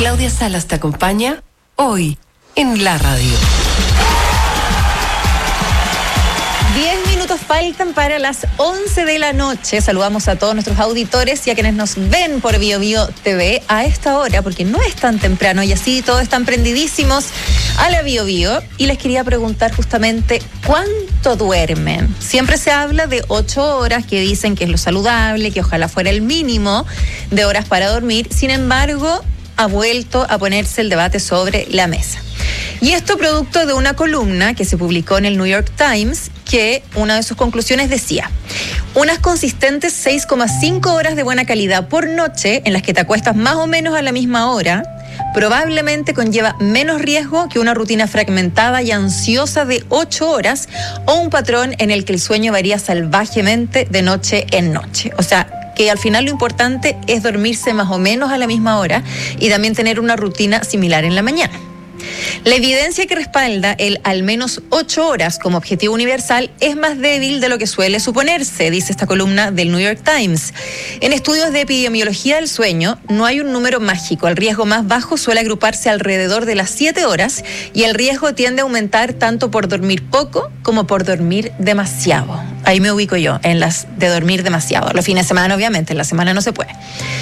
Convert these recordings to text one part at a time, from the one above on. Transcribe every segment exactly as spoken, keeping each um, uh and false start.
Claudia Salas te acompaña hoy en la radio. Diez minutos faltan para las once de la noche. Saludamos a todos nuestros auditores y a quienes nos ven por Bio Bio T V a esta hora, porque no es tan temprano y así todos están prendidísimos a la Bio Bio. Y les quería preguntar justamente ¿cuánto duermen? Siempre se habla de ocho horas, que dicen que es lo saludable, que ojalá fuera el mínimo de horas para dormir. Sin embargo, ha vuelto a ponerse el debate sobre la mesa. Y esto producto de una columna que se publicó en el New York Times, que una de sus conclusiones decía: unas consistentes seis coma cinco horas de buena calidad por noche, en las que te acuestas más o menos a la misma hora, probablemente conlleva menos riesgo que una rutina fragmentada y ansiosa de ocho horas o un patrón en el que el sueño varía salvajemente de noche en noche. O sea, que al final lo importante es dormirse más o menos a la misma hora y también tener una rutina similar en la mañana. La evidencia que respalda el al menos ocho horas como objetivo universal es más débil de lo que suele suponerse, dice esta columna del New York Times. En estudios de epidemiología del sueño no hay un número mágico. El riesgo más bajo suele agruparse alrededor de las siete horas y el riesgo tiende a aumentar tanto por dormir poco como por dormir demasiado. Ahí me ubico yo, en las de dormir demasiado. Los fines de semana, obviamente, en la semana no se puede.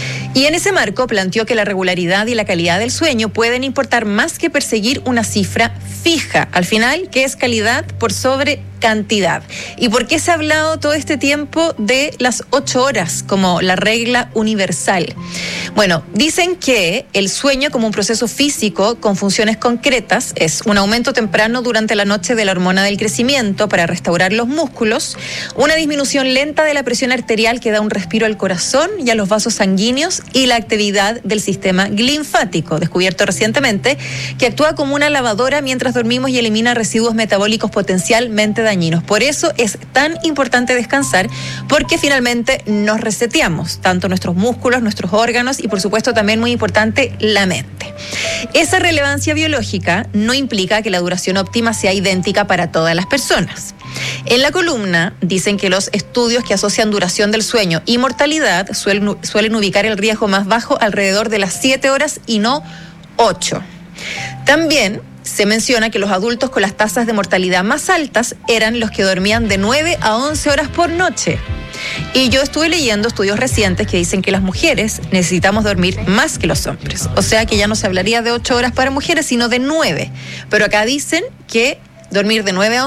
Y en ese marco planteó que la regularidad y la calidad del sueño pueden importar más que perseguir una cifra fija. Al final, que es calidad por sobre cantidad. ¿Y por qué se ha hablado todo este tiempo de las ocho horas como la regla universal? Bueno, dicen que el sueño como un proceso físico con funciones concretas es un aumento temprano durante la noche de la hormona del crecimiento para restaurar los músculos, una disminución lenta de la presión arterial que da un respiro al corazón y a los vasos sanguíneos y la actividad del sistema linfático, descubierto recientemente, que actúa como una lavadora mientras dormimos y elimina residuos metabólicos potencialmente dañinos. Por eso es tan importante descansar, porque finalmente nos reseteamos, tanto nuestros músculos, nuestros órganos y por supuesto también muy importante la mente. Esa relevancia biológica no implica que la duración óptima sea idéntica para todas las personas. En la columna dicen que los estudios que asocian duración del sueño y mortalidad suelen, suelen ubicar el riesgo más bajo alrededor de las siete horas y no ocho. También se menciona que los adultos con las tasas de mortalidad más altas eran los que dormían de nueve a once horas por noche. Y yo estuve leyendo estudios recientes que dicen que las mujeres necesitamos dormir más que los hombres. O sea que ya no se hablaría de ocho horas para mujeres, sino de nueve. Pero acá dicen que dormir de nueve a